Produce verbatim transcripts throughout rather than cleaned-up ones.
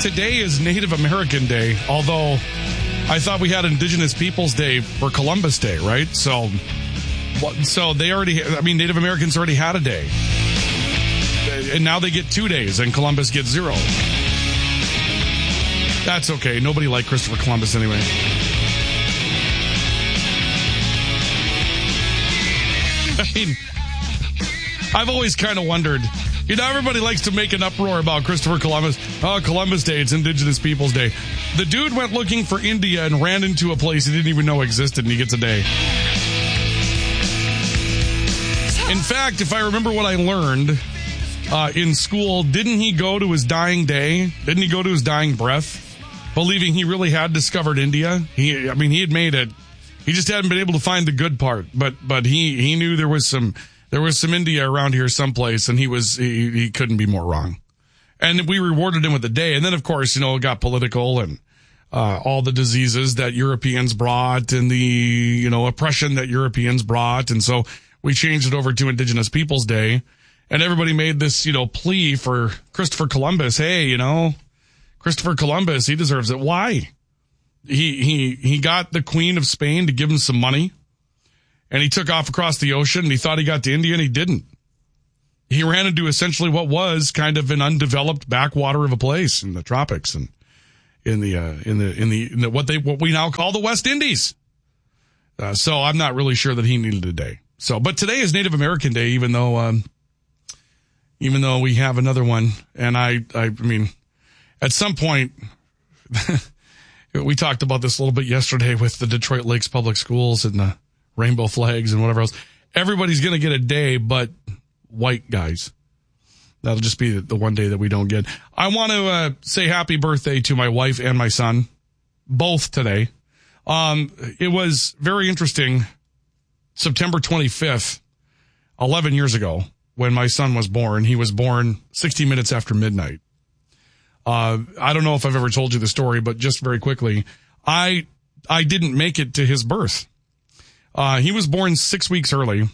today is Native American Day, although I thought we had Indigenous Peoples Day for Columbus Day, right? So, so they already, I mean, Native Americans already had a day. And now they get two days, and Columbus gets zero. That's okay. Nobody liked Christopher Columbus anyway. I mean, I've always kind of wondered, you know, everybody likes to make an uproar about Christopher Columbus. Oh, Columbus Day, it's Indigenous Peoples Day. The dude went looking for India and ran into a place he didn't even know existed, and he gets a day. In fact, if I remember what I learned uh, in school, didn't he go to his dying day? Didn't he go to his dying breath, believing he really had discovered India? He, I mean, he had made it. He just hadn't been able to find the good part, but but he, he knew there was some there was some India around here someplace, and he was he, he couldn't be more wrong. And we rewarded him with a day, and then of course, you know, it got political and uh, all the diseases that Europeans brought and the you know oppression that Europeans brought, and so we changed it over to Indigenous Peoples Day, and everybody made this you know plea for Christopher Columbus. Hey, you know, Christopher Columbus, he deserves it. Why? He, he, he got the Queen of Spain to give him some money, and he took off across the ocean, and he thought he got to India, and he didn't. He ran into essentially what was kind of an undeveloped backwater of a place in the tropics and in the, uh, in the, in the, in the what they, what we now call the West Indies. Uh, so I'm not really sure that he needed a day. So, but today is Native American Day, even though, um, even though we have another one. And I, I, I mean, at some point, we talked about this a little bit yesterday with the Detroit Lakes Public Schools and the rainbow flags and whatever else. Everybody's going to get a day, but white guys. That'll just be the one day that we don't get. I want to uh, say happy birthday to my wife and my son, both today. Um, it was very interesting. September twenty-fifth, eleven years ago, when my son was born. He was born sixty minutes after midnight. Uh, I don't know if I've ever told you the story, but just very quickly, I, I didn't make it to his birth. Uh, he was born six weeks early,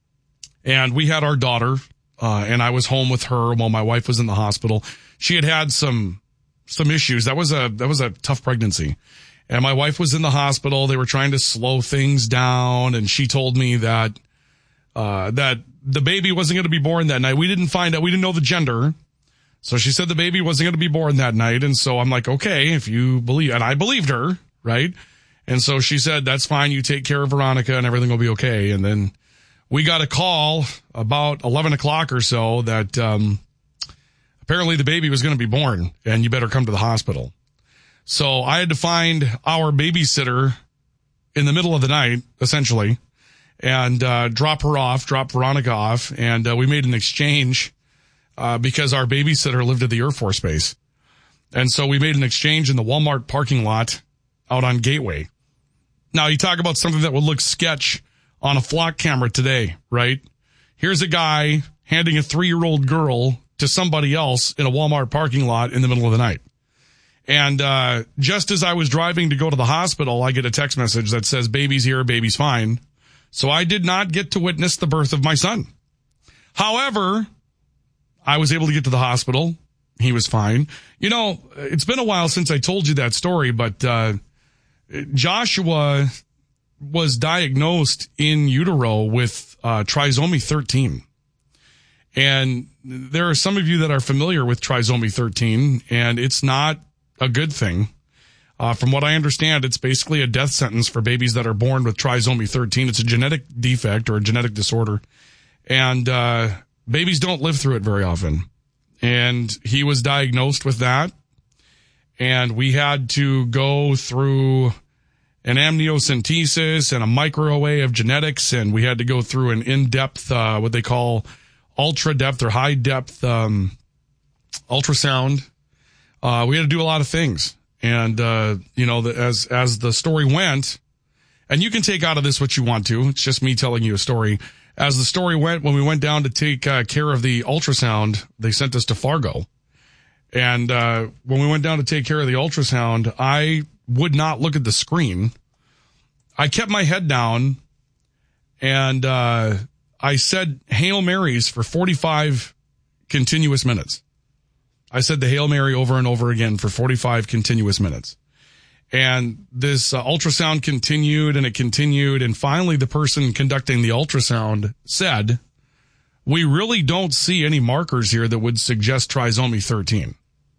and we had our daughter, uh, and I was home with her while my wife was in the hospital. She had had some, some issues. That was a, that was a tough pregnancy. And my wife was in the hospital. They were trying to slow things down, and she told me that, uh, that the baby wasn't going to be born that night. We didn't find out. We didn't know the gender. So she said the baby wasn't going to be born that night. And so I'm like, okay, if you believe, and I believed her, right? And so she said, that's fine. You take care of Veronica and everything will be okay. And then we got a call about eleven o'clock or so that, um, apparently the baby was going to be born and you better come to the hospital. So I had to find our babysitter in the middle of the night, essentially, and, uh, drop her off, drop Veronica off. And, uh, we made an exchange. Uh, because our babysitter lived at the Air Force Base. And so we made an exchange in the Walmart parking lot out on Gateway. Now, you talk about something that would look sketch on a flock camera today, right? Here's a guy handing a three-year-old girl to somebody else in a Walmart parking lot in the middle of the night. And uh just as I was driving to go to the hospital, I get a text message that says, baby's here, baby's fine. So I did not get to witness the birth of my son. However, I was able to get to the hospital. He was fine. You know, it's been a while since I told you that story, but uh Joshua was diagnosed in utero with uh trisomy thirteen. And there are some of you that are familiar with trisomy thirteen, and it's not a good thing. Uh from what I understand, it's basically a death sentence for babies that are born with trisomy thirteen. It's a genetic defect or a genetic disorder. And uh babies don't live through it very often. And he was diagnosed with that. And we had to go through an amniocentesis and a microarray of genetics. And we had to go through an in-depth, uh, what they call ultra depth or high depth, um, ultrasound. Uh, we had to do a lot of things. And, uh, you know, the, as, as the story went, and you can take out of this what you want to. It's just me telling you a story. As the story went, when we went down to take uh, care of the ultrasound, they sent us to Fargo. And uh when we went down to take care of the ultrasound, I would not look at the screen. I kept my head down, and uh I said Hail Marys for forty-five continuous minutes. I said the Hail Mary over and over again for forty-five continuous minutes. And this uh, ultrasound continued and it continued. And finally, the person conducting the ultrasound said, we really don't see any markers here that would suggest trisomy thirteen.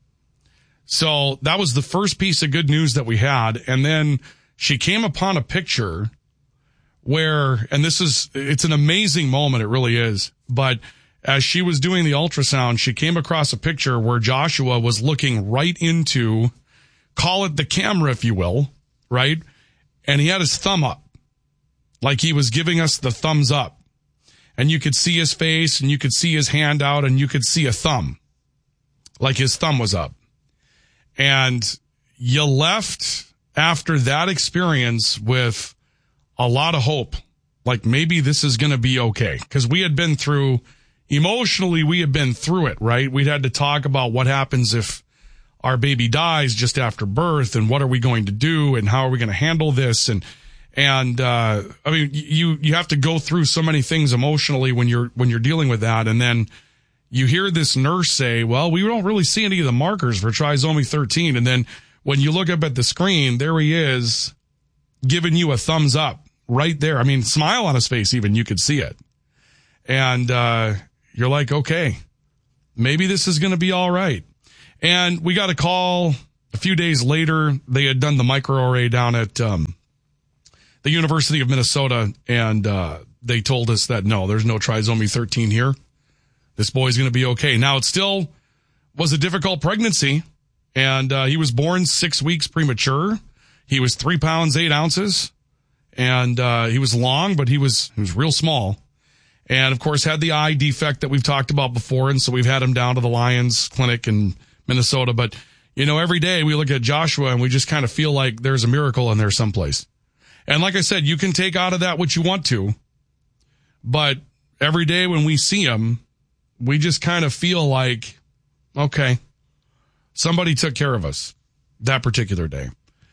So that was the first piece of good news that we had. And then she came upon a picture where, and this is, it's an amazing moment. It really is. But as she was doing the ultrasound, she came across a picture where Joshua was looking right into, call it the camera, if you will, right? And he had his thumb up, like he was giving us the thumbs up. And you could see his face and you could see his hand out and you could see a thumb, like his thumb was up. And you left after that experience with a lot of hope, like maybe this is going to be okay. Because we had been through, emotionally, we had been through it, right? We'd had to talk about what happens if our baby dies just after birth and what are we going to do and how are we going to handle this? And, and, uh, I mean, you, you have to go through so many things emotionally when you're, when you're dealing with that. And then you hear this nurse say, well, we don't really see any of the markers for trisomy thirteen. And then when you look up at the screen, there he is giving you a thumbs up right there. I mean, smile on his face, even you could see it. And, uh, you're like, okay, maybe this is going to be all right. And we got a call a few days later. They had done the microarray down at, um, the University of Minnesota. And, uh, they told us that no, there's no trisomy thirteen here. This boy's going to be okay. Now, it still was a difficult pregnancy, and uh, he was born six weeks premature. He was three pounds, eight ounces, and uh, he was long, but he was he was real small. And, of course, had the eye defect that we've talked about before, and so we've had him down to the Lions Clinic in Minnesota. But, you know, every day we look at Joshua, and we just kind of feel like there's a miracle in there someplace. And like I said, you can take out of that what you want to, but every day when we see him, we just kind of feel like, okay, somebody took care of us that particular day.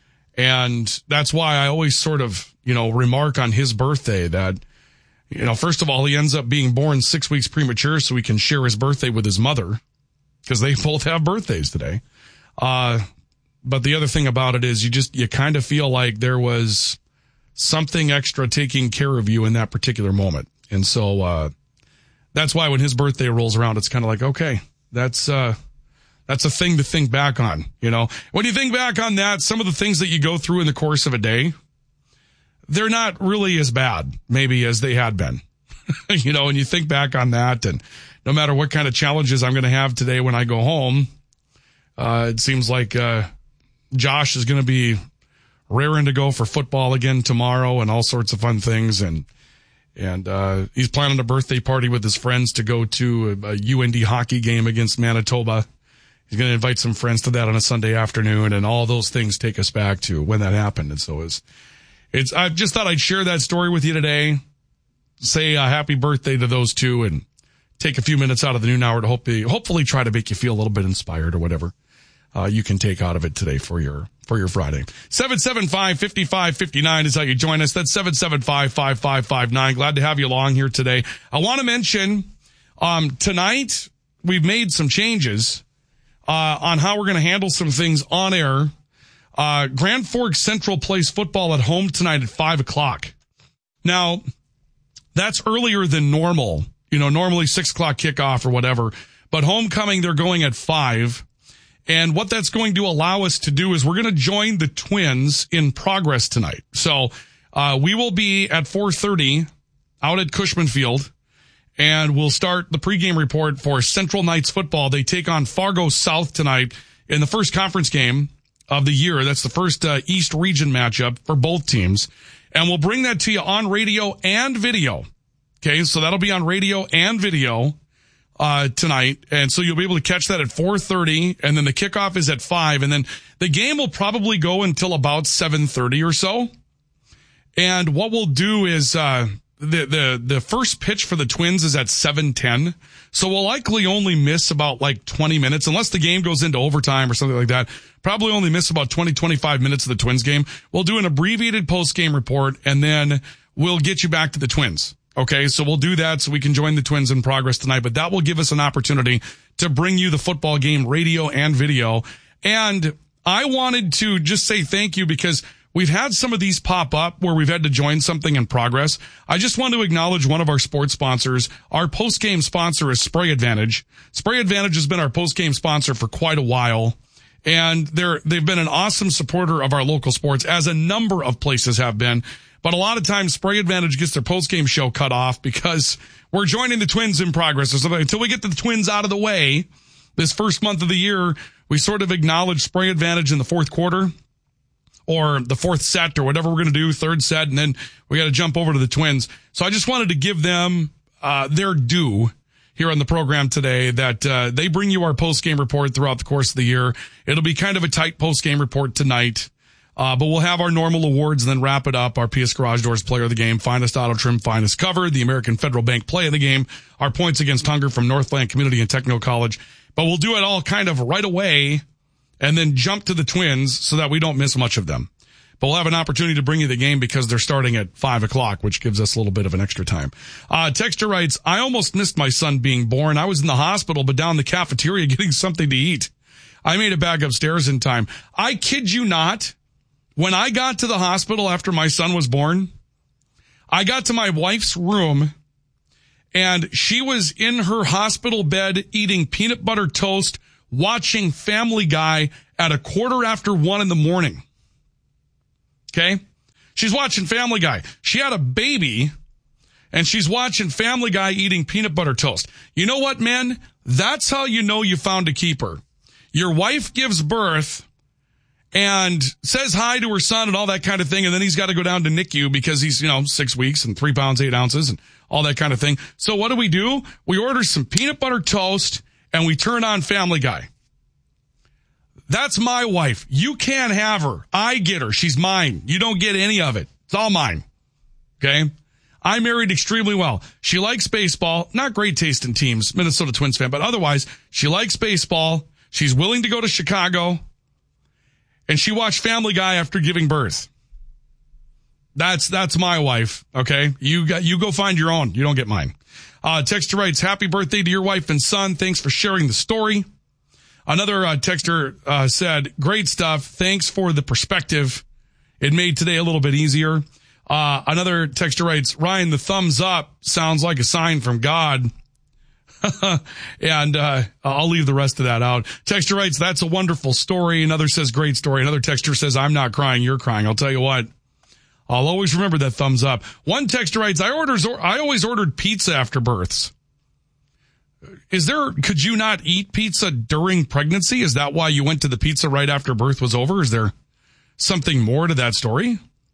And that's why I always sort of, you know, remark on his birthday that, you know, first of all, he ends up being born six weeks premature so he can share his birthday with his mother because they both have birthdays today. Uh, but the other thing about it is you just, you kind of feel like there was something extra taking care of you in that particular moment. And so, uh, that's why when his birthday rolls around, it's kind of like, okay, that's, uh, that's a thing to think back on. You know, when you think back on that, some of the things that you go through in the course of a day, they're not really as bad maybe as they had been, you know, and you think back on that and no matter what kind of challenges I'm going to have today when I go home, uh, it seems like, uh, Josh is going to be raring to go for football again tomorrow and all sorts of fun things. And, And, uh, he's planning a birthday party with his friends to go to a, a U N D hockey game against Manitoba. He's going to invite some friends to that on a Sunday afternoon, and all those things take us back to when that happened. And so it's, it's, I just thought I'd share that story with you today. Say a happy birthday to those two and take a few minutes out of the noon hour to hope, hopefully try to make you feel a little bit inspired or whatever, uh, you can take out of it today for your, for your Friday. seven seven five, five five five nine is how you join us. That's seven seven five, five five five nine. Glad to have you along here today. I want to mention, um, tonight we've made some changes, uh, on how we're going to handle some things on air. Uh, Grand Forks Central plays football at home tonight at five o'clock. Now, that's earlier than normal. You know, normally six o'clock kickoff or whatever, but homecoming, they're going at five. And what that's going to allow us to do is we're going to join the Twins in Progress tonight. So, uh, we will be at four thirty out at Cushman Field, and we'll start the pregame report for Central Knights football. They take on Fargo South tonight in the first conference game of the year. That's the first uh, East Region matchup for both teams. And we'll bring that to you on radio and video. Okay, so that'll be on radio and video uh tonight. And so you'll be able to catch that at four thirty, and then the kickoff is at five, and then the game will probably go until about seven thirty or so. And what we'll do is uh the the the first pitch for the Twins is at seven ten. So we'll likely only miss about like twenty minutes unless the game goes into overtime or something like that. Probably only miss about twenty, twenty-five minutes of the Twins game. We'll do an abbreviated post-game report, and then we'll get you back to the Twins. Okay, so we'll do that so we can join the Twins in Progress tonight, but that will give us an opportunity to bring you the football game, radio and video. And I wanted to just say thank you because we've had some of these pop up where we've had to join something in progress. I just want to acknowledge one of our sports sponsors. Our post-game sponsor is Spray Advantage. Spray Advantage has been our post-game sponsor for quite a while. And they're, they've been an awesome supporter of our local sports, as a number of places have been. But a lot of times, Spray Advantage gets their post-game show cut off because we're joining the Twins in progress. So until we get the Twins out of the way, this first month of the year, we sort of acknowledge Spray Advantage in the fourth quarter or the fourth set or whatever we're going to do, third set, and then we got to jump over to the Twins. So I just wanted to give them uh their due here on the program today, that uh they bring you our post-game report throughout the course of the year. It'll be kind of a tight post-game report tonight. Uh, but we'll have our normal awards and then wrap it up. Our P S Garage Doors Player of the Game, Finest Auto Trim, Finest Cover, the American Federal Bank Play of the Game, our Points Against Hunger from Northland Community and Technical College. But we'll do it all kind of right away and then jump to the Twins so that we don't miss much of them. But we'll have an opportunity to bring you the game because they're starting at five o'clock, which gives us a little bit of an extra time. Uh, Texter writes, I almost missed my son being born. I was in the hospital, but down in the cafeteria getting something to eat. I made it back upstairs in time. I kid you not. When I got to the hospital after my son was born, I got to my wife's room and she was in her hospital bed eating peanut butter toast, watching Family Guy at a quarter after one in the morning. Okay? She's watching Family Guy. She had a baby and she's watching Family Guy eating peanut butter toast. You know what, men? That's how you know you found a keeper. Your wife gives birth and says hi to her son and all that kind of thing, and then he's got to go down to N I C U because he's, you know, six weeks and three pounds, eight ounces and all that kind of thing. So what do we do? We order some peanut butter toast and we turn on Family Guy. That's my wife. You can't have her. I get her. She's mine. You don't get any of it. It's all mine. Okay? I married extremely well. She likes baseball. Not great taste in teams. Minnesota Twins fan. But otherwise, she likes baseball. She's willing to go to Chicago. And she watched Family Guy after giving birth. That's, that's my wife. Okay. You got, you go find your own. You don't get mine. Uh, texter writes, happy birthday to your wife and son. Thanks for sharing the story. Another uh, texter uh, said, great stuff. Thanks for the perspective. It made today a little bit easier. Uh, another texter writes, Ryan, the thumbs up sounds like a sign from God. and uh I'll leave the rest of that out. Texter writes, that's a wonderful story. Another says, great story. Another texter says, I'm not crying, you're crying. I'll tell you what, I'll always remember that thumbs up. One texter writes, I orders, I always ordered pizza after births. Is there, could you not eat pizza during pregnancy? Is that why you went to the pizza right after birth was over? Is there something more to that story?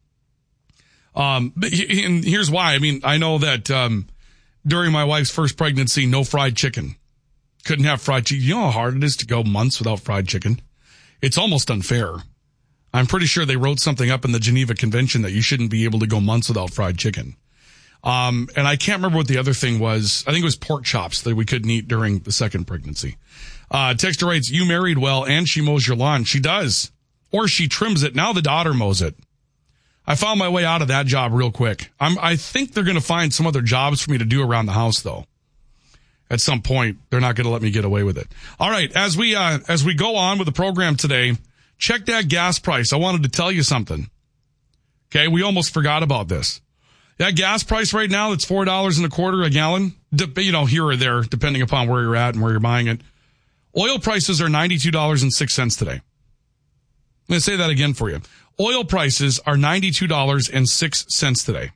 Um, and here's why. I mean, I know that, um, during my wife's first pregnancy, no fried chicken. Couldn't have fried chicken. You know how hard it is to go months without fried chicken? It's almost unfair. I'm pretty sure they wrote something up in the Geneva Convention that you shouldn't be able to go months without fried chicken. Um, and I can't remember what the other thing was. I think it was pork chops that we couldn't eat during the second pregnancy. Uh, texter writes, you married well and she mows your lawn. She does. Or she trims it. Now the daughter mows it. I found my way out of that job real quick. I'm, I think they're going to find some other jobs for me to do around the house, though. At some point, they're not going to let me get away with it. All right, as we uh, as we go on with the program today, check that gas price. I wanted to tell you something. Okay, we almost forgot about this. That gas price right now, that's four dollars and a quarter a gallon. De- you know, here or there, depending upon where you're at and where you're buying it. Oil prices are ninety-two dollars and six cents today. I'm going to say that again for you. Oil prices are ninety-two dollars and six cents today.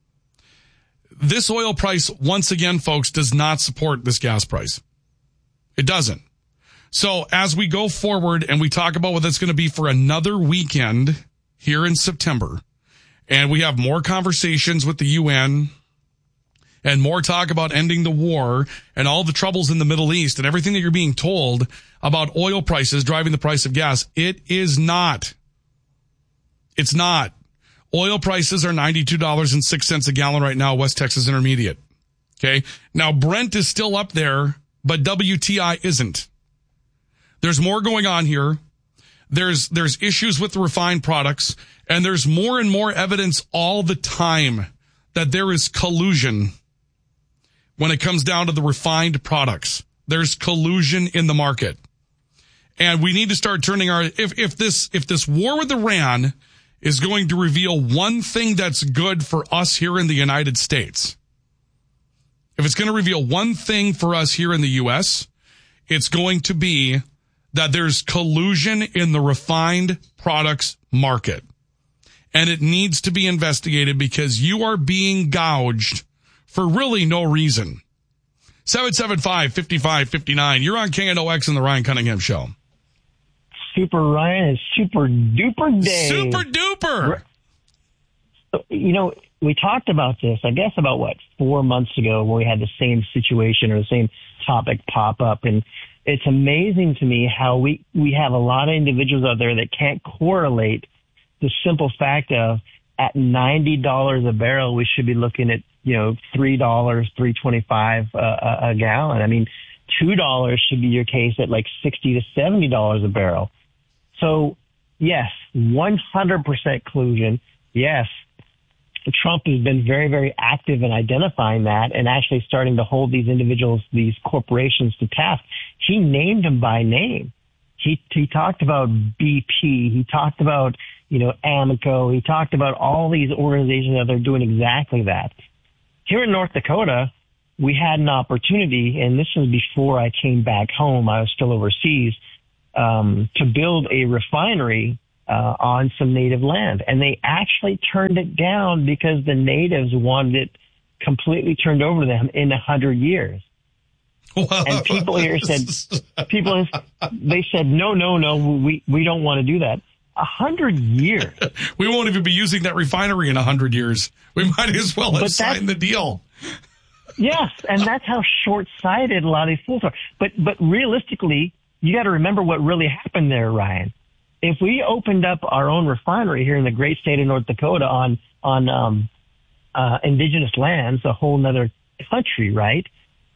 This oil price, once again, folks, does not support this gas price. It doesn't. So as we go forward and we talk about what that's going to be for another weekend here in September, and we have more conversations with the U N and more talk about ending the war and all the troubles in the Middle East and everything that you're being told about oil prices driving the price of gas, it is not. It's not. Oil prices are ninety-two dollars and six cents a gallon right now, West Texas Intermediate. Okay. Now Brent is still up there, but W T I isn't. There's more going on here. There's, there's issues with the refined products, and there's more and more evidence all the time that there is collusion when it comes down to the refined products. There's collusion in the market. And we need to start turning our, if, if this, if this war with Iran is going to reveal one thing that's good for us here in the United States, if it's going to reveal one thing for us here in the U S, it's going to be that there's collusion in the refined products market. And it needs to be investigated because you are being gouged for really no reason. seven seven five, five five five nine. You're on K N O X and the Ryan Cunningham Show. Super Ryan and super duper day. Super duper. You know, we talked about this, I guess, about what, four months ago when we had the same situation or the same topic pop up. And it's amazing to me how we, we have a lot of individuals out there that can't correlate the simple fact of at ninety dollars a barrel, we should be looking at, you know, three dollars, three twenty-five uh, a, a gallon. I mean, two dollars should be your case at like sixty to seventy dollars a barrel. So, yes, one hundred percent collusion. Yes, Trump has been very, very active in identifying that and actually starting to hold these individuals, these corporations to task. He named them by name. He, he talked about B P. He talked about, you know, Amoco. He talked about all these organizations that are doing exactly that. Here in North Dakota, we had an opportunity, and this was before I came back home. I was still overseas, um, to build a refinery uh, on some native land. And they actually turned it down because the natives wanted it completely turned over to them in a hundred years. Wow. And people here said, people, they said, no, no, no, we, we don't want to do that. A hundred years. We won't even be using that refinery in a hundred years. We might as well have signed the deal. Yes, and that's how short-sighted a lot of these fools are. But but realistically, you got to remember what really happened there, Ryan. If we opened up our own refinery here in the great state of North Dakota on on um, uh, indigenous lands, a whole nother country, right?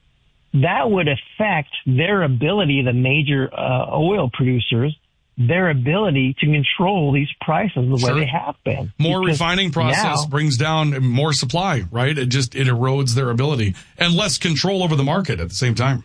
That would affect their ability, the major uh, oil producers, their ability to control these prices the sure. way they have been. More because refining process now, brings down more supply, right? It just, it erodes their ability and less control over the market at the same time.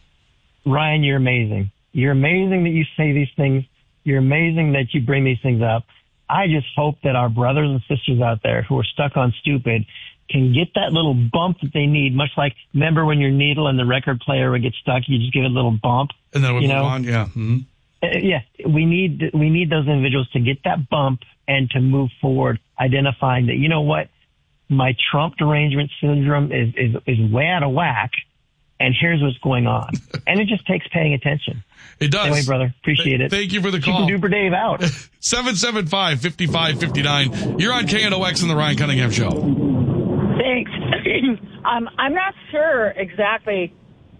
Ryan, you're amazing. You're amazing that you say these things. You're amazing that you bring these things up. I just hope that our brothers and sisters out there who are stuck on stupid can get that little bump that they need, much like, remember when your needle in the record player would get stuck, you just give it a little bump. And then it would you move know? on, yeah. Mm-hmm. Uh, yeah, we need we need those individuals to get that bump and to move forward, identifying that, you know what, my Trump derangement syndrome is, is, is way out of whack, and here's what's going on. And it just takes paying attention. It does. Anyway, brother, appreciate Th- it. Thank you for the call. Super duper Dave out. seven seven five, five five five nine. You're on K N O X and the Ryan Cunningham Show. Thanks. um, I'm not sure exactly.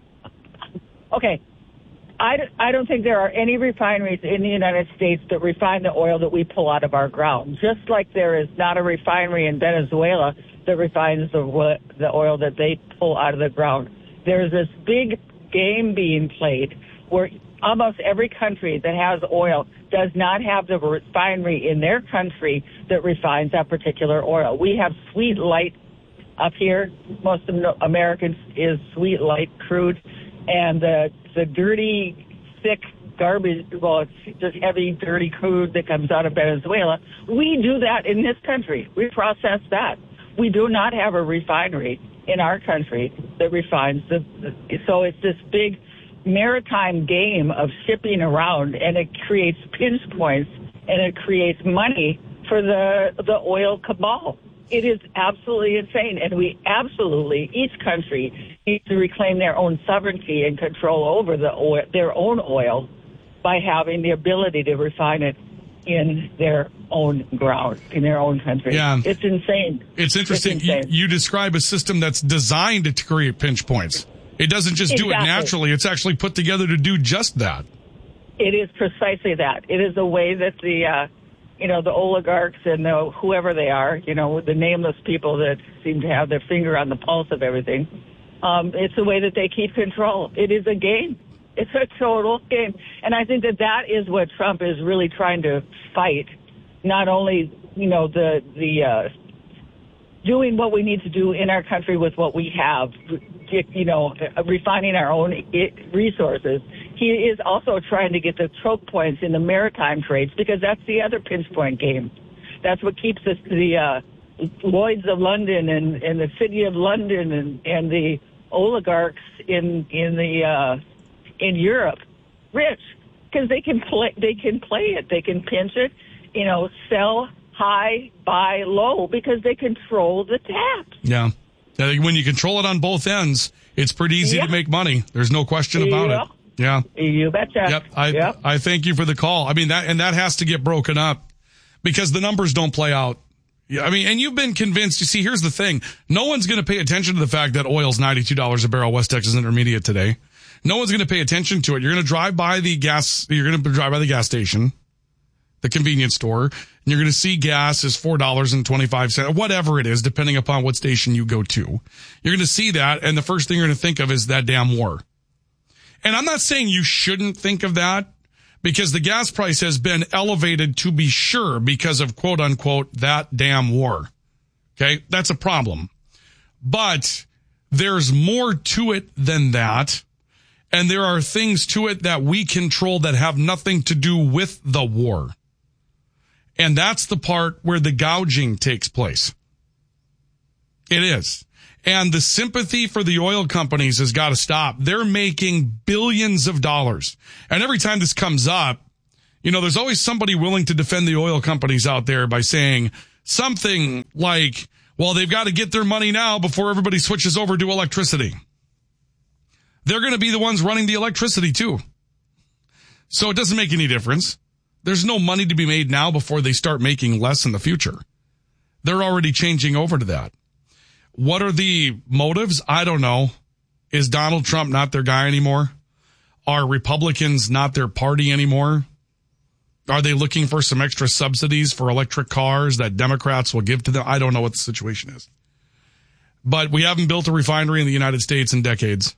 Okay. I, I don't think there are any refineries in the United States that refine the oil that we pull out of our ground. Just like there is not a refinery in Venezuela that refines the, the oil that they pull out of the ground. There's this big game being played where almost every country that has oil does not have the refinery in their country that refines that particular oil. We have Sweet Light up here. Most of Americans is Sweet Light crude. And the the dirty, thick garbage, well, it's just heavy, dirty crude that comes out of Venezuela. We do that in this country. We process that. We do not have a refinery in our country that refines the, the so it's this big maritime game of shipping around, and it creates pinch points, and it creates money for the the oil cabal. It is absolutely insane, and we absolutely, each country needs to reclaim their own sovereignty and control over the oil, their own oil by having the ability to refine it in their own ground, in their own country. Yeah. It's insane. It's interesting. It's insane. You, you describe a system that's designed to create pinch points. It doesn't just exactly. do it naturally. It's actually put together to do just that. It is precisely that. It is a way that the... Uh, you know, the oligarchs and the, whoever they are, you know, the nameless people that seem to have their finger on the pulse of everything. Um, it's the way that they keep control. It is a game. It's a total game. And I think that that is what Trump is really trying to fight. Not only, you know, the, the, uh, doing what we need to do in our country with what we have, you know, refining our own resources. He is also trying to get the choke points in the maritime trades, because that's the other pinch point game. That's what keeps us the uh, Lloyds of London and, and the City of London and, and the oligarchs in in the uh, in Europe rich, because they can play they can play it, they can pinch it, you know, sell high, buy low, because they control the taps. Yeah. When you control it on both ends, it's pretty easy yeah. to make money. There's no question about yeah. it. Yeah. You betcha. Yep. I, yep. I thank you for the call. I mean, that, and that has to get broken up because the numbers don't play out. Yeah. I mean, and you've been convinced. You see, here's the thing. No one's going to pay attention to the fact that oil's ninety-two dollars a barrel, West Texas Intermediate today. No one's going to pay attention to it. You're going to drive by the gas, you're going to drive by the gas station, the convenience store, and you're going to see gas is four dollars and twenty-five cents, whatever it is, depending upon what station you go to. You're going to see that, and the first thing you're going to think of is that damn war. And I'm not saying you shouldn't think of that, because the gas price has been elevated, to be sure, because of quote unquote that damn war. Okay? That's a problem. But there's more to it than that. And there are things to it that we control that have nothing to do with the war. And that's the part where the gouging takes place. It is. And the sympathy for the oil companies has got to stop. They're making billions of dollars. And every time this comes up, you know, there's always somebody willing to defend the oil companies out there by saying something like, well, they've got to get their money now before everybody switches over to electricity. They're going to be the ones running the electricity too. So it doesn't make any difference. There's no money to be made now before they start making less in the future. They're already changing over to that. What are the motives? I don't know. Is Donald Trump not their guy anymore? Are Republicans not their party anymore? Are they looking for some extra subsidies for electric cars that Democrats will give to them? I don't know what the situation is. But we haven't built a refinery in the United States in decades.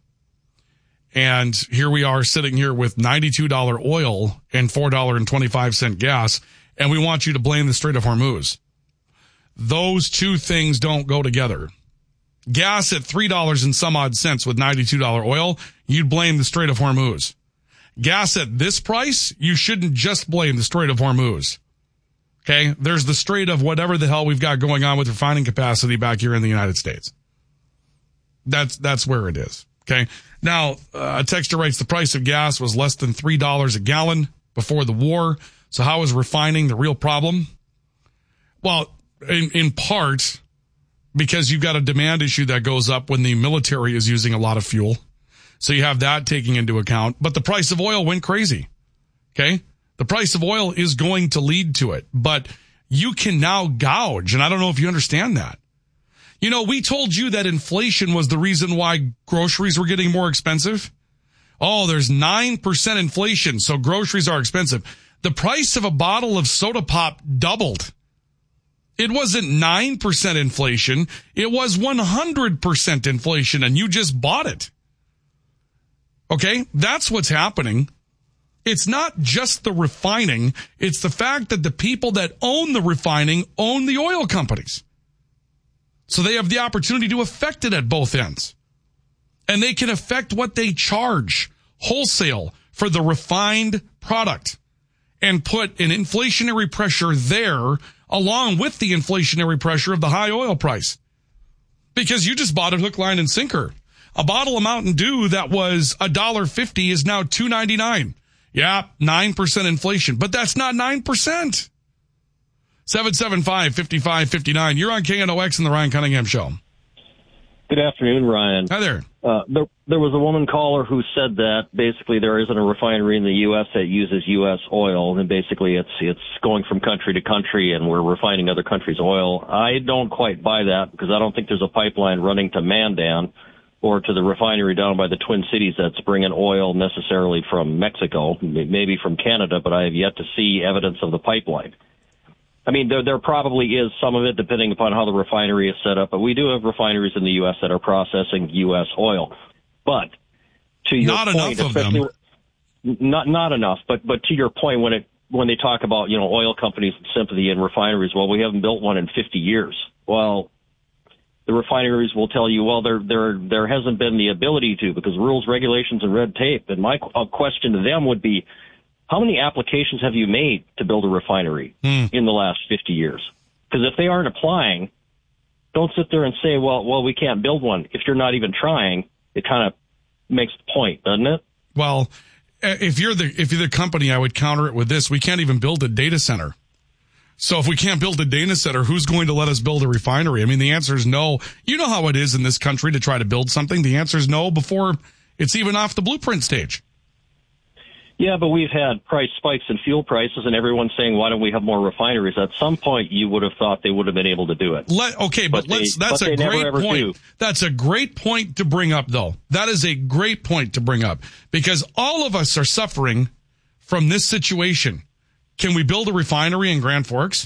And here we are sitting here with ninety-two dollars oil and four dollars and twenty-five cents gas, and we want you to blame the Strait of Hormuz. Those two things don't go together. Gas at three dollars and some odd cents with ninety-two dollars oil, you'd blame the Strait of Hormuz. Gas at this price, you shouldn't just blame the Strait of Hormuz. Okay? There's the Strait of whatever the hell we've got going on with refining capacity back here in the United States. That's, that's where it is. Okay? Now, uh, a texter writes, the price of gas was less than three dollars a gallon before the war. So how is refining the real problem? Well, in, in part, because you've got a demand issue that goes up when the military is using a lot of fuel. So you have that taking into account. But the price of oil went crazy. Okay? The price of oil is going to lead to it. But you can now gouge, and I don't know if you understand that. You know, we told you that inflation was the reason why groceries were getting more expensive. Oh, there's nine percent inflation, so groceries are expensive. The price of a bottle of soda pop doubled. It wasn't nine percent inflation. It was one hundred percent inflation, and you just bought it. Okay? That's what's happening. It's not just the refining. It's the fact that the people that own the refining own the oil companies. So they have the opportunity to affect it at both ends. And they can affect what they charge wholesale for the refined product and put an inflationary pressure there along with the inflationary pressure of the high oil price. Because you just bought it hook, line, and sinker. A bottle of Mountain Dew that was one dollar fifty is now two ninety-nine. Yeah, nine percent inflation, but that's not nine percent. seven seven five, five five five nine. You're on K N O X and the Ryan Cunningham Show. Good afternoon, Ryan. Hi there. Uh, there, there was a woman caller who said that basically there isn't a refinery in the U S that uses U S oil, and basically it's it's going from country to country, and we're refining other countries' oil. I don't quite buy that, because I don't think there's a pipeline running to Mandan or to the refinery down by the Twin Cities that's bringing oil necessarily from Mexico, maybe from Canada, but I have yet to see evidence of the pipeline. I mean, there there probably is some of it, depending upon how the refinery is set up, but we do have refineries in the U S that are processing U S oil. But to your not point, enough of them. Not not enough, but but to your point, when it when they talk about, you know, oil companies and sympathy and refineries, well, we haven't built one in fifty years. Well, the refineries will tell you, well, there there there hasn't been the ability to because rules, regulations, and red tape. And my qu- question to them would be, how many applications have you made to build a refinery mm. in the last fifty years? Because if they aren't applying, don't sit there and say, well, well, we can't build one. If you're not even trying, it kind of makes the point, doesn't it? Well, if you're the if you're the company, I would counter it with this: we can't even build a data center. So if we can't build a data center, who's going to let us build a refinery? I mean, the answer is no. You know how it is in this country to try to build something. The answer is no before it's even off the blueprint stage. Yeah, but we've had price spikes in fuel prices, and everyone's saying, why don't we have more refineries? At some point, you would have thought they would have been able to do it. Let, okay, but, but let's, they, that's but a great never, point. do. That's a great point to bring up, though. That is a great point to bring up because all of us are suffering from this situation. Can we build a refinery in Grand Forks?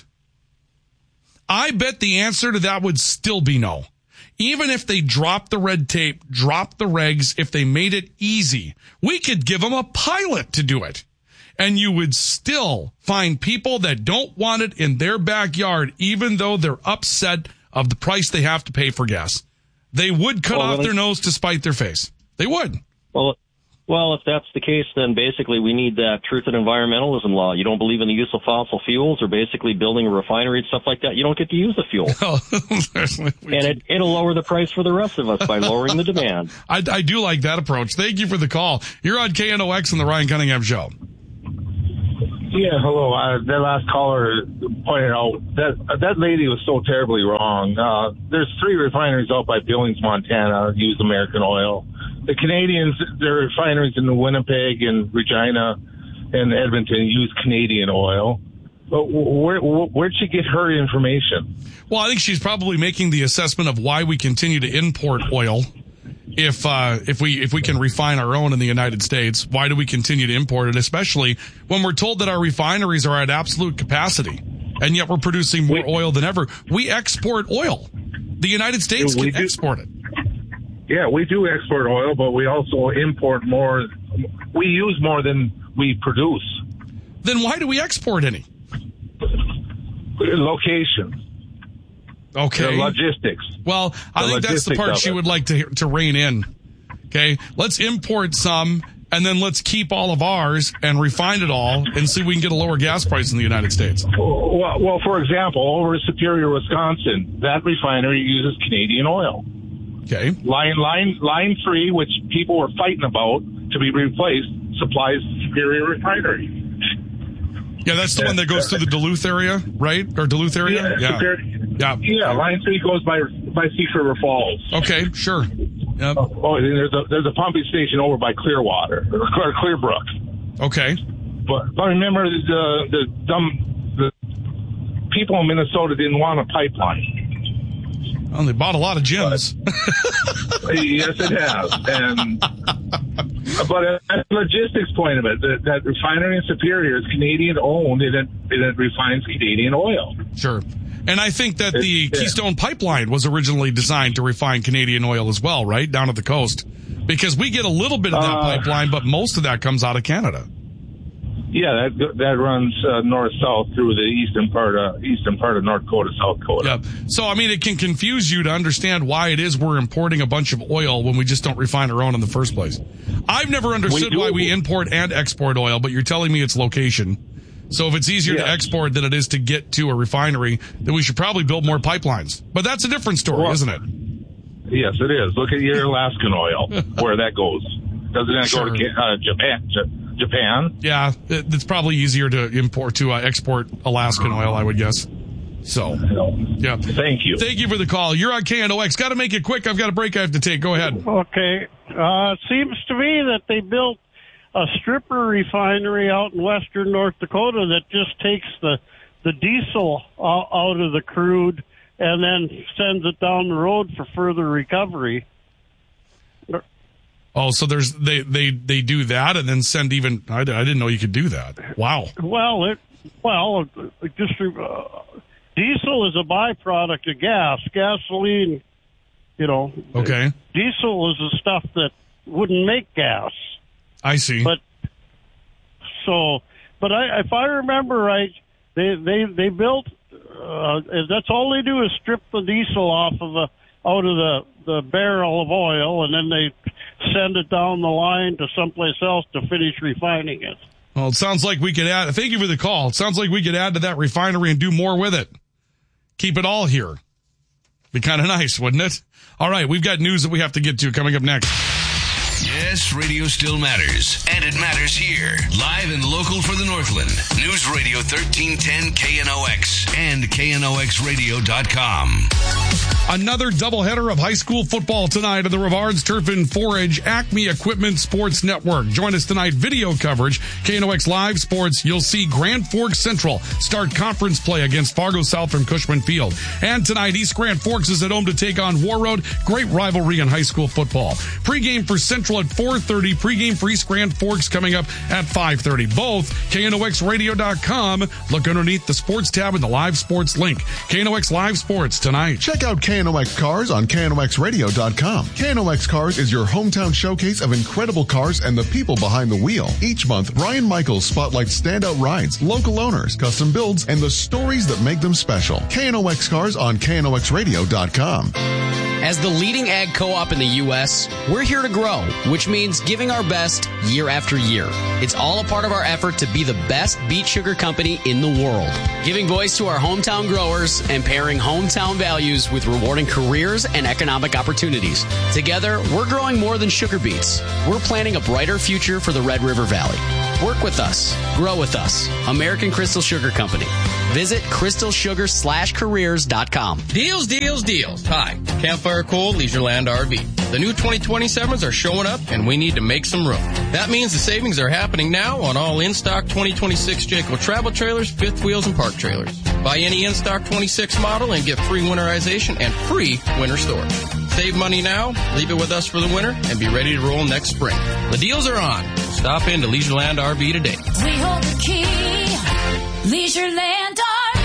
I bet the answer to that would still be no. Even if they dropped the red tape, dropped the regs, if they made it easy, we could give them a pilot to do it. And you would still find people that don't want it in their backyard, even though they're upset of the price they have to pay for gas. They would cut well, off their nose to spite their face. They would. Well, well, if that's the case, then basically we need that truth and environmentalism law. You don't believe in the use of fossil fuels or basically building a refinery and stuff like that. You don't get to use the fuel. and it, it'll lower the price for the rest of us by lowering the demand. I, I do like that approach. Thank you for the call. You're on K N O X and the Ryan Cunningham Show. Yeah, hello. Uh, that last caller pointed out that uh, that lady was so terribly wrong. Uh, there's three refineries out by Billings, Montana, use American oil. The Canadians, their refineries in Winnipeg and Regina and Edmonton use Canadian oil. But where, where'd she get her information? Well, I think she's probably making the assessment of why we continue to import oil. If uh, if we if we can refine our own in the United States, why do we continue to import it? Especially when we're told that our refineries are at absolute capacity, and yet we're producing more we, oil than ever. We export oil. The United States can do, export it. Yeah, we do export oil, but we also import more. We use more than we produce. Then why do we export any? Location. Okay. The logistics. Well, I the think that's the part she would like to to rein in. Okay, let's import some, and then let's keep all of ours and refine it all, and see if we can get a lower gas price in the United States. Well, well for example, over in Superior, Wisconsin, that refinery uses Canadian oil. Okay. Line line line three, which people were fighting about to be replaced, supplies Superior Refinery. Yeah, that's the yeah. one that goes through the Duluth area, right? Or Duluth area? Yeah. Yeah. Yeah. yeah. Line three goes by by Thief River Falls. Okay, sure. Yep. Oh, oh, there's a there's a pumping station over by Clearwater or Clearbrook. Okay. But but remember the the dumb the people in Minnesota didn't want a pipeline. Well, they bought a lot of gyms. But, yes, it has. And but at the logistics point of it, that, that refinery in Superior is Canadian owned, and it, and it refines Canadian oil. Sure. And I think that the yeah. Keystone Pipeline was originally designed to refine Canadian oil as well, right? Down at the coast. Because we get a little bit of that uh, pipeline, but most of that comes out of Canada. Yeah, that that runs uh, north-south through the eastern part of eastern part of North Dakota, South Dakota. Yeah. So, I mean, it can confuse you to understand why it is we're importing a bunch of oil when we just don't refine our own in the first place. I've never understood we why we import and export oil, but you're telling me it's location. So if it's easier yes. to export than it is to get to a refinery, then we should probably build more pipelines. But that's a different story, well, isn't it? Yes, it is. Look at your Alaskan oil, where that goes. Doesn't that sure. go to uh, Japan? Japan? Yeah, it, it's probably easier to import to uh, export Alaskan oil, I would guess. So, yeah. Thank you. Thank you for the call. You're on K N O X. Got to make it quick. I've got a break I have to take. Go ahead. Okay. Uh, it seems to me that they built a stripper refinery out in western North Dakota that just takes the, the diesel out of the crude and then sends it down the road for further recovery. Oh, so there's they, they, they do that and then send even I, I didn't know you could do that. Wow. Well, it well just uh, diesel is a byproduct of gas. Gasoline, you know. Okay. Diesel is the stuff that wouldn't make gas. I see. But so, but I, if I remember right, they they they built. Uh, that's all they do is strip the diesel off of a out of the, the barrel of oil, and then they send it down the line to someplace else to finish refining it. Well, it sounds like we could add, thank you for the call. It sounds like we could add to that refinery and do more with it. Keep it all here. Be kind of nice, wouldn't it? All right, we've got news that we have to get to coming up next. Yes, radio still matters, and it matters here. Live and local for the Northland. News Radio thirteen ten K N O X and K N O X radio dot com. Another doubleheader of high school football tonight on the Rivards Turf and Forage Acme Equipment Sports Network. Join us tonight, video coverage, K N O X Live Sports. You'll see Grand Forks Central start conference play against Fargo South from Cushman Field. And tonight, East Grand Forks is at home to take on War Road. Great rivalry in high school football. Pre-game for Central at four thirty. Pre-game for East Grand Forks coming up at five thirty. Both K N O X radio dot com. Look underneath the sports tab and the live sports link. K N O X Live Sports tonight. Check out K N O X Cars on K N O X radio dot com. K N O X Cars is your hometown showcase of incredible cars and the people behind the wheel. Each month, Brian Michaels spotlights standout rides, local owners, custom builds, and the stories that make them special. K N O X Cars on K N O X radio dot com. As the leading ag co-op in the U S, we're here to grow, which means giving our best year after year. It's all a part of our effort to be the best beet sugar company in the world. Giving voice to our hometown growers and pairing hometown values with rewarding careers and economic opportunities. Together, we're growing more than sugar beets. We're planning a brighter future for the Red River Valley. Work with us. Grow with us. American Crystal Sugar Company. Visit crystal sugar slash careers dot com. Deals, deals, deals. Hi, Campfire Cool, Leisureland R V. The new twenty twenty-sevens are showing up, and we need to make some room. That means the savings are happening now on all in-stock twenty twenty-six Jayco travel trailers, fifth wheels, and park trailers. Buy any in-stock twenty-six model and get free winterization and free winter storage. Save money now, leave it with us for the winter, and be ready to roll next spring. The deals are on. Stop into Leisureland R V today. We hold the key. Leisureland R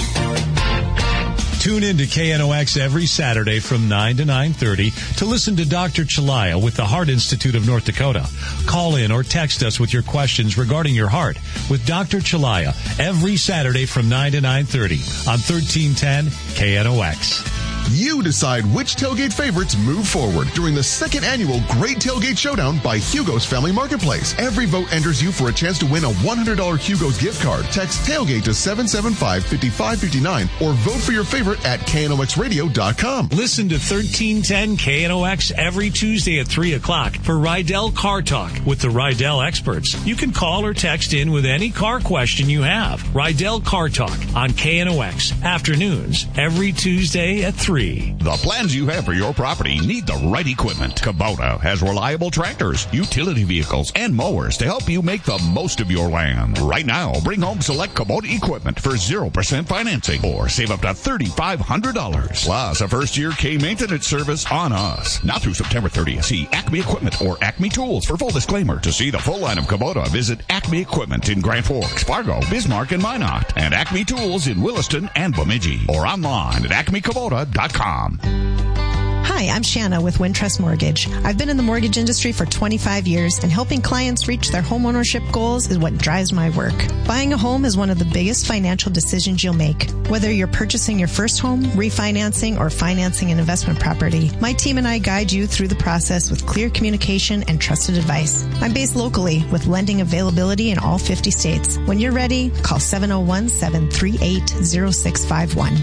V. Tune in to K N O X every Saturday from nine to nine thirty to listen to Doctor Chalaya with the Heart Institute of North Dakota. Call in or text us with your questions regarding your heart with Doctor Chalaya every Saturday from nine to nine thirty on thirteen ten K N O X. You decide which tailgate favorites move forward during the second annual Great Tailgate Showdown by Hugo's Family Marketplace. Every vote enters you for a chance to win a one hundred dollars Hugo's gift card. Text tailgate to seven seven five, five five five nine or vote for your favorite at K N O X radio dot com. Listen to thirteen ten K N O X every Tuesday at three o'clock for Rydell Car Talk with the Rydell experts. You can call or text in with any car question you have. Rydell Car Talk on K N O X afternoons every Tuesday at three. The plans you have for your property need the right equipment. Kubota has reliable tractors, utility vehicles, and mowers to help you make the most of your land. Right now, bring home select Kubota equipment for zero percent financing or save up to three thousand five hundred dollars. Plus, a first-year K-maintenance service on us. Now through September thirtieth, see Acme Equipment or Acme Tools for full disclaimer. To see the full line of Kubota, visit Acme Equipment in Grand Forks, Fargo, Bismarck, and Minot, and Acme Tools in Williston and Bemidji, or online at acme kubota dot com. Hi, I'm Shanna with Wintrust Mortgage. I've been in the mortgage industry for twenty-five years, and helping clients reach their homeownership goals is what drives my work. Buying a home is one of the biggest financial decisions you'll make. Whether you're purchasing your first home, refinancing, or financing an investment property, my team and I guide you through the process with clear communication and trusted advice. I'm based locally with lending availability in all fifty states. When you're ready, call seven oh one, seven three eight, oh six five one.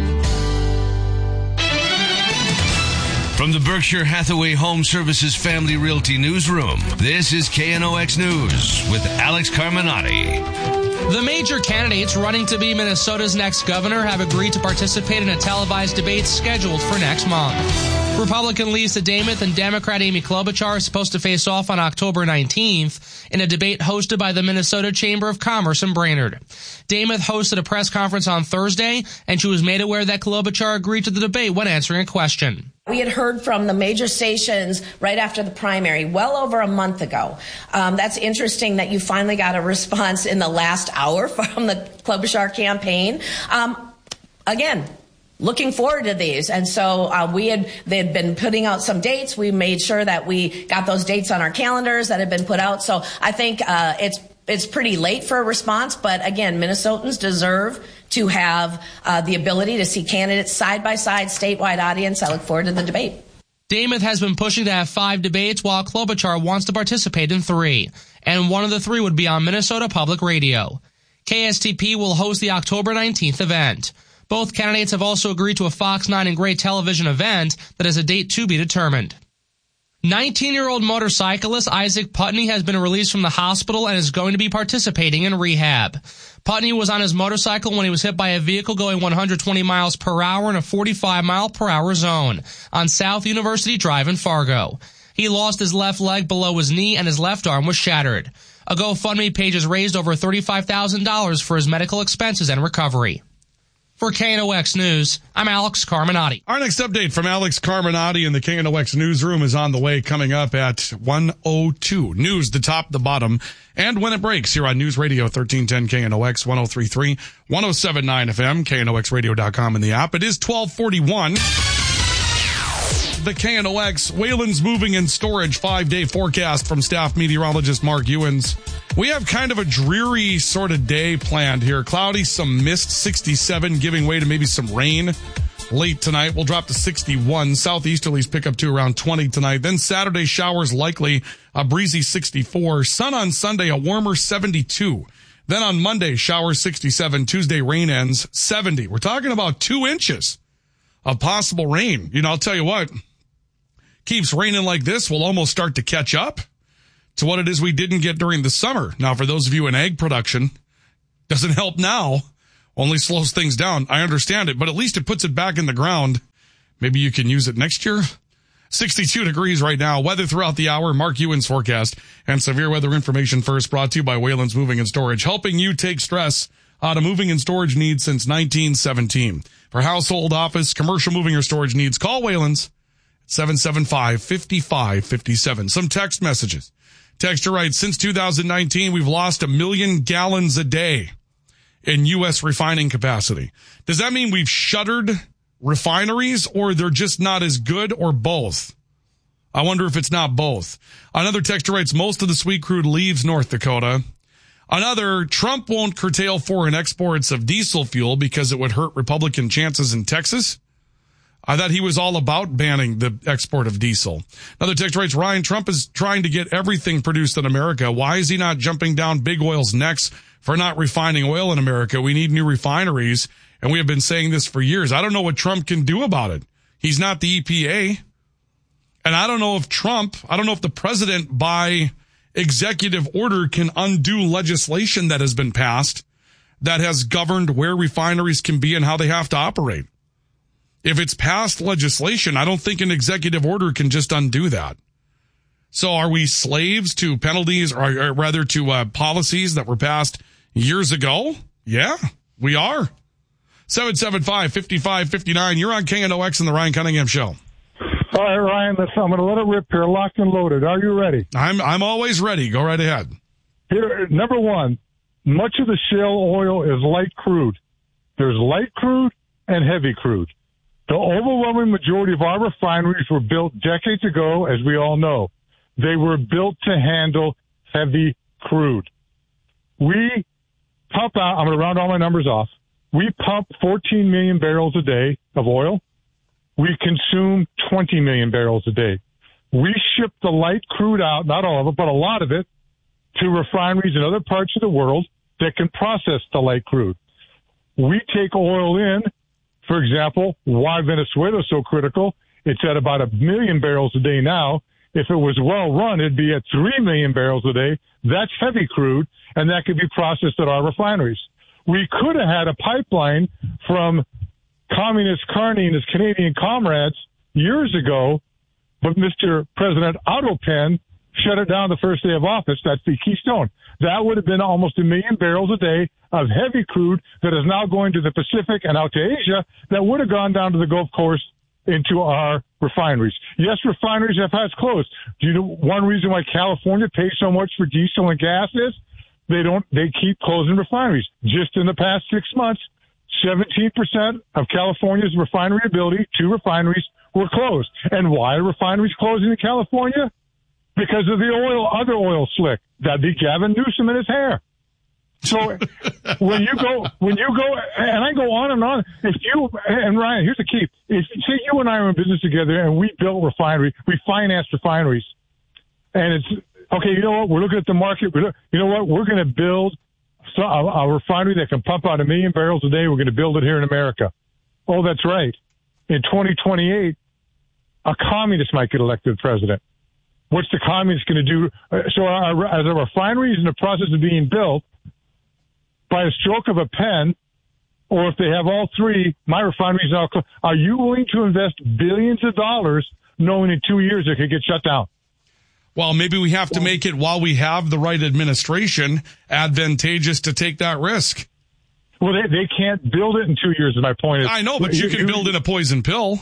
From the Berkshire Hathaway Home Services Family Realty Newsroom, this is K N O X News with Alex Carminati. The major candidates running to be Minnesota's next governor have agreed to participate in a televised debate scheduled for next month. Republican Lisa Dameth and Democrat Amy Klobuchar are supposed to face off on October nineteenth in a debate hosted by the Minnesota Chamber of Commerce in Brainerd. Dameth hosted a press conference on Thursday, and she was made aware that Klobuchar agreed to the debate when answering a question. We had heard from the major stations right after the primary, well over a month ago. Um, that's interesting that you finally got a response in the last hour from the Klobuchar campaign. Um, again, looking forward to these. And so uh, we had, they had been putting out some dates. We made sure that we got those dates on our calendars that had been put out. So I think uh, it's it's pretty late for a response, but again, Minnesotans deserve to have uh, the ability to see candidates side by side, statewide audience. I look forward to the debate. Damith has been pushing to have five debates, while Klobuchar wants to participate in three. And one of the three would be on Minnesota Public Radio. K S T P will host the October nineteenth event. Both candidates have also agreed to a Fox nine and Gray television event that has a date to be determined. nineteen-year-old motorcyclist Isaac Putney has been released from the hospital and is going to be participating in rehab. Putney was on his motorcycle when he was hit by a vehicle going one hundred twenty miles per hour in a forty-five mile per hour zone on South University Drive in Fargo. He lost his left leg below his knee and his left arm was shattered. A GoFundMe page has raised over thirty-five thousand dollars for his medical expenses and recovery. For K N O X News, I'm Alex Carminati. Our next update from Alex Carminati in the K N O X newsroom is on the way, coming up at one oh two. News, the top, the bottom, and when it breaks here on News Radio thirteen ten K N O X, one oh three point three, one oh seven point nine F M, K N O X radio dot com in the app. It is twelve forty-one. The K N O X Wayland's Moving and Storage five-day forecast from staff meteorologist Mark Ewens. We have kind of a dreary sort of day planned here. Cloudy, some mist, sixty-seven, giving way to maybe some rain late tonight. We'll drop to sixty-one. Southeasterlies pick up to around twenty tonight. Then Saturday, showers likely, a breezy sixty-four. Sun on Sunday, a warmer seventy-two. Then on Monday, showers sixty-seven. Tuesday, rain ends seventy. We're talking about two inches of possible rain. You know, I'll tell you what, keeps raining like this, we'll almost start to catch up to what it is we didn't get during the summer. Now, for those of you in egg production, doesn't help now, only slows things down. I understand it, but at least it puts it back in the ground. Maybe you can use it next year. sixty-two degrees right now. Weather throughout the hour. Mark Ewen's forecast and severe weather information first, brought to you by Wayland's Moving and Storage, helping you take stress out of moving and storage needs since nineteen seventeen. For household, office, commercial moving or storage needs, call Wayland's seven seven five, five five five seven. Some text messages. Texture writes, since two thousand nineteen, we've lost a million gallons a day in U S refining capacity. Does that mean we've shuttered refineries, or they're just not as good, or both? I wonder if it's not both. Another texture writes, most of the sweet crude leaves North Dakota. Another, Trump won't curtail foreign exports of diesel fuel because it would hurt Republican chances in Texas. I thought he was all about banning the export of diesel. Another text writes, Ryan, Trump is trying to get everything produced in America. Why is he not jumping down big oil's necks for not refining oil in America? We need new refineries, and we have been saying this for years. I don't know what Trump can do about it. He's not the E P A. And I don't know if Trump, I don't know if the president by executive order can undo legislation that has been passed that has governed where refineries can be and how they have to operate. If it's passed legislation, I don't think an executive order can just undo that. So are we slaves to penalties, or, or rather to uh, policies that were passed years ago? Yeah, we are. seven seven five, five five five nine. You're on K N O X and the Ryan Cunningham Show. All right, Ryan, let's, I'm going to let it rip here, locked and loaded. Are you ready? I'm I'm always ready. Go right ahead. Here, number one, much of the shale oil is light crude. There's light crude and heavy crude. The overwhelming majority of our refineries were built decades ago, as we all know. They were built to handle heavy crude. We pump out, I'm going to round all my numbers off. We pump fourteen million barrels a day of oil. We consume twenty million barrels a day. We ship the light crude out, not all of it, but a lot of it, to refineries in other parts of the world that can process the light crude. We take oil in. For example, why Venezuela is so critical, it's at about a million barrels a day now. If it was well run, it'd be at three million barrels a day. That's heavy crude, and that could be processed at our refineries. We could have had a pipeline from Communist Carney and his Canadian comrades years ago, but Mister President Otto Penn shut it down the first day of office. That's the Keystone. That would have been almost a million barrels a day of heavy crude that is now going to the Pacific and out to Asia that would have gone down to the Gulf Coast into our refineries. Yes, refineries have had closed. Do you know one reason why California pays so much for diesel and gas is? They don't, they keep closing refineries. Just in the past six months, seventeen percent of California's refinery ability, two refineries, were closed. And why are refineries closing in California? because of the oil, other oil slick. That'd be Gavin Newsom in his hair. So when you go, when you go, and I go on and on, if you, and Ryan, here's the key. If, say you and I are in business together and we built refineries, we financed refineries, and it's, okay, you know what, we're looking at the market, we look, you know what, we're going to build a, a refinery that can pump out a million barrels a day, we're going to build it here in America. Oh, that's right. In twenty twenty-eight, a communist might get elected president. What's the communist going to do? So our, as a refinery is in the process of being built, by a stroke of a pen, or if they have all three, my refinery is now closed. Are you willing to invest billions of dollars knowing in two years it could get shut down? Well, maybe we have to make it, while we have the right administration, advantageous to take that risk. Well, they, they can't build it in two years, is my point. Is, I know, but you, you can build in a poison pill.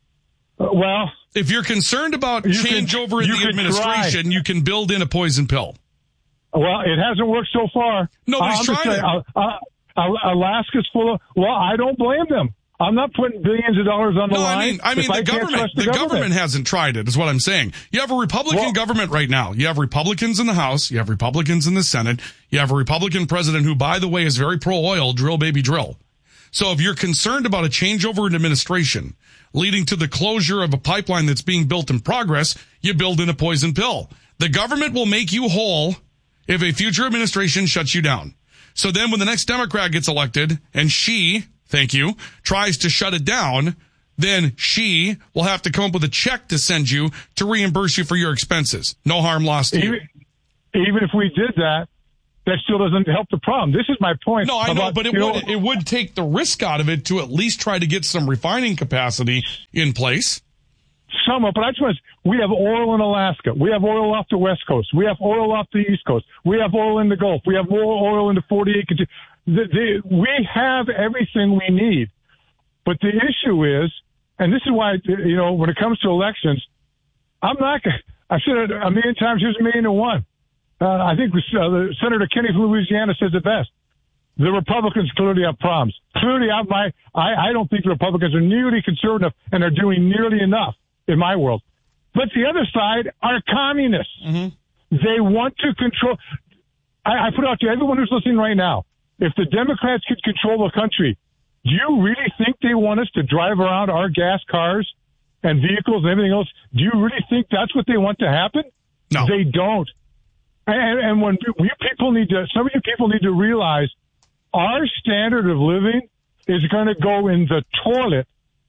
Uh, well, if you're concerned about changeover in the administration, try. You can build in a poison pill. Well, it hasn't worked so far. Nobody's uh, tried saying, it. Uh, uh, Alaska's full of, well, I don't blame them. I'm not putting billions of dollars on the no, line. I mean, I mean, the I government, the, the government. government hasn't tried it, is what I'm saying. You have a Republican well, government right now. You have Republicans in the House. You have Republicans in the Senate. You have a Republican president who, by the way, is very pro-oil, drill, baby, drill. So if you're concerned about a changeover in administration leading to the closure of a pipeline that's being built in progress, you build in a poison pill. The government will make you whole if a future administration shuts you down. So then when the next Democrat gets elected and she, thank you, tries to shut it down, then she will have to come up with a check to send you to reimburse you for your expenses. No harm lost to even, you. Even if we did that, that still doesn't help the problem. This is my point. No, I about, know, but it would, know, it would take the risk out of it to at least try to get some refining capacity in place. Somewhat, but I just want to, we have oil in Alaska. We have oil off the West Coast. We have oil off the East Coast. We have oil in the Gulf. We have more oil in the forty-eight. The, the, we have everything we need. But the issue is, and this is why, you know, when it comes to elections, I'm not going to, I said it a million times, here's a million and one. Uh, I think uh, Senator Kennedy from Louisiana says it best. The Republicans clearly have problems. Clearly, I, my, I, I don't think the Republicans are nearly concerned enough and are doing nearly enough in my world. But the other side are communists. Mm-hmm. They want to control. I, I put out to everyone who's listening right now, if the Democrats could control the country, do you really think they want us to drive around our gas cars and vehicles and everything else? Do you really think that's what they want to happen? No. They don't. And, and when you people need to, some of you people need to realize our standard of living is going to go in the toilet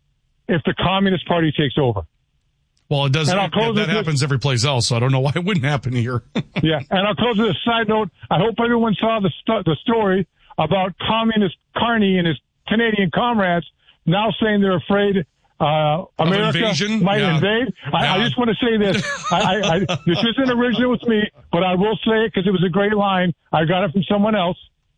if the Communist Party takes over. Well, it doesn't. That, that happens this. every place else, so I don't know why it wouldn't happen here. Yeah, and I'll close with a side note. I hope everyone saw the st- the story about Communist Carney and his Canadian comrades now saying they're afraid uh, America might yeah. invade. I, yeah. I just want to say this. I, I, I, this isn't original with me, but I will say it because it was a great line. I got it from someone else.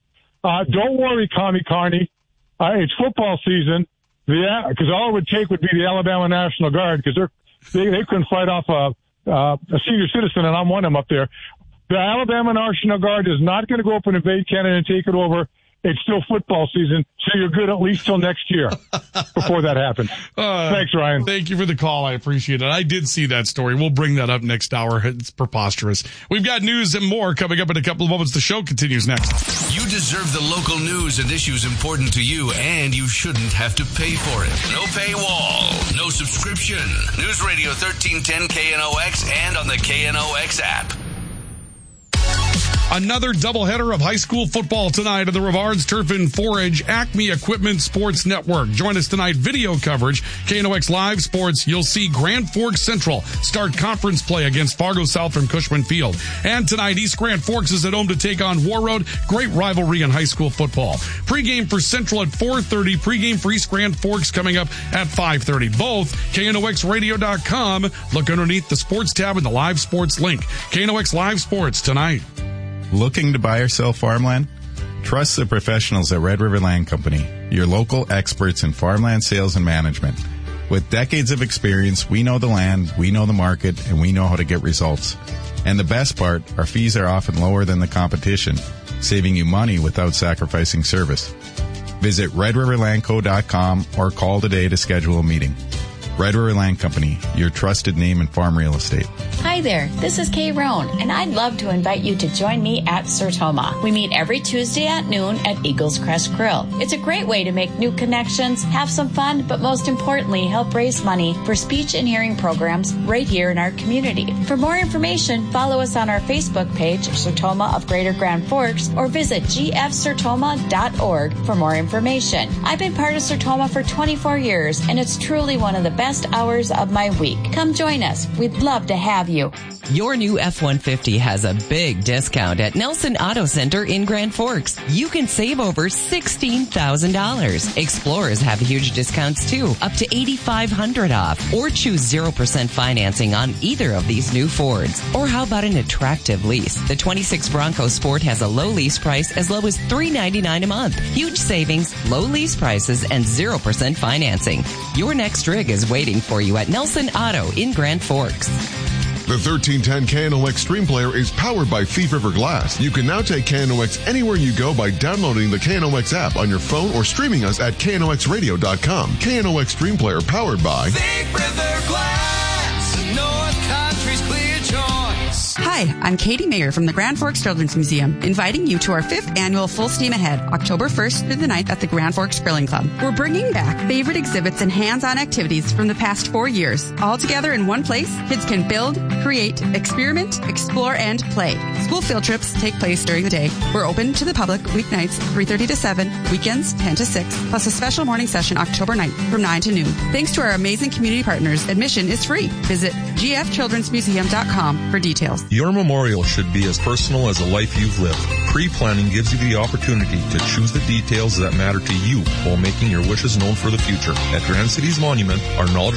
Uh, don't worry, Commie Carney. Uh, it's football season. Yeah, because all it would take would be the Alabama National Guard because they're They, they couldn't fight off a, uh, a senior citizen, and I'm one of them up there. The Alabama National Guard is not going to go up and invade Canada and take it over. It's still football season, so you're good at least till next year before that happens. Uh, Thanks, Ryan. Thank you for the call. I appreciate it. I did see that story. We'll bring that up next hour. It's preposterous. We've got news and more coming up in a couple of moments. The show continues next. You deserve the local news and issues important to you, and you shouldn't have to pay for it. No paywall, no subscription. News Radio thirteen ten K N O X and on the K N O X app. Another doubleheader of high school football tonight on the Rivards Turf and Forage Acme Equipment Sports Network. Join us tonight, video coverage, K N O X Live Sports. You'll see Grand Forks Central start conference play against Fargo South from Cushman Field. And tonight, East Grand Forks is at home to take on War Road. Great rivalry in high school football. Pre-game for Central at four thirty. Pre-game for East Grand Forks coming up at five thirty. Both K N O X radio dot com. Look underneath the sports tab and the live sports link. K N O X Live Sports tonight. Looking to buy or sell farmland? Trust the professionals at Red River Land Company, your local experts in farmland sales and management. With decades of experience, we know the land, we know the market, and we know how to get results. And the best part, our fees are often lower than the competition, saving you money without sacrificing service. Visit red river land co dot com or call today to schedule a meeting. Red River Land Company, your trusted name in farm real estate. Hi there, this is Kay Roan, and I'd love to invite you to join me at Sertoma. We meet every Tuesday at noon at Eagles Crest Grill. It's a great way to make new connections, have some fun, but most importantly, help raise money for speech and hearing programs right here in our community. For more information, follow us on our Facebook page, Sertoma of Greater Grand Forks, or visit g f sertoma dot org for more information. I've been part of Sertoma for twenty-four years, and it's truly one of the best hours of my week. Come join us. We'd love to have you. Your new F one fifty has a big discount at Nelson Auto Center in Grand Forks. You can save over sixteen thousand dollars. Explorers have huge discounts too, up to eight thousand five hundred dollars off. Or choose zero percent financing on either of these new Fords. Or how about an attractive lease? The twenty-six Bronco Sport has a low lease price as low as three hundred ninety-nine dollars a month. Huge savings, low lease prices, and zero percent financing. Your next rig is waiting for you at Nelson Auto in Grand Forks. The thirteen ten K N O X Stream Player is powered by Thief River Glass. You can now take K N O X anywhere you go by downloading the K N O X app on your phone or streaming us at K N O X radio dot com. K N O X Stream Player powered by Thief River Glass, North Country's clear choice. Hi, I'm Katie Mayer from the Grand Forks Children's Museum, inviting you to our fifth annual Full Steam Ahead, October first through the ninth at the Grand Forks Grilling Club. We're bringing back favorite exhibits and hands-on activities from the past four years. All together in one place, kids can build, create, experiment, explore, and play. School field trips take place during the day. We're open to the public weeknights, three thirty to seven, weekends, ten to six, plus a special morning session October ninth from nine to noon. Thanks to our amazing community partners, admission is free. Visit g f children's museum dot com for details. Your memorial should be as personal as a life you've lived. Pre-planning gives you the opportunity to choose the details that matter to you while making your wishes known for the future. At Grand Cities Monument, our knowledge